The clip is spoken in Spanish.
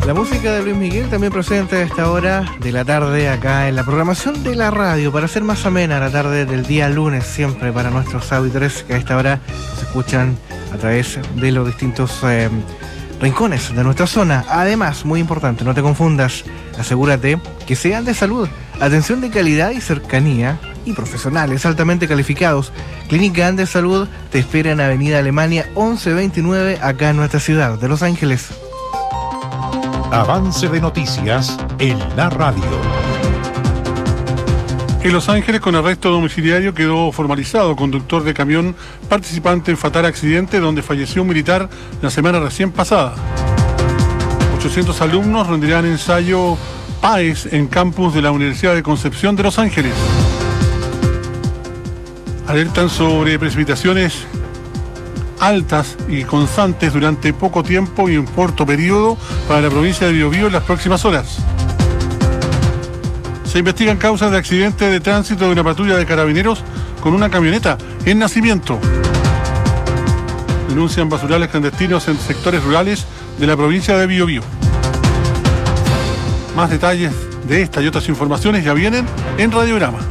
La música de Luis Miguel también presente a esta hora de la tarde acá en la programación de la radio para hacer más amena la tarde del día lunes, siempre para nuestros auditores que a esta hora nos escuchan a través de los distintos rincones de nuestra zona. Además, muy importante, no te confundas, asegúrate que sean de salud, atención de calidad y cercanía y profesionales altamente calificados. Clínica Andes Salud te espera en Avenida Alemania 1129 acá en nuestra ciudad de Los Ángeles. Avance de noticias en la radio. En Los Ángeles, con arresto domiciliario, quedó formalizado conductor de camión participante en fatal accidente donde falleció un militar la semana recién pasada. 800 alumnos rendirán ensayo PAES en campus de la Universidad de Concepción de Los Ángeles. Alertan sobre precipitaciones altas y constantes durante poco tiempo y en corto periodo para la provincia de Biobío en las próximas horas. Se investigan causas de accidente de tránsito de una patrulla de carabineros con una camioneta en Nacimiento. Denuncian basurales clandestinos en sectores rurales de la provincia de Biobío. Más detalles de esta y otras informaciones ya vienen en Radiograma.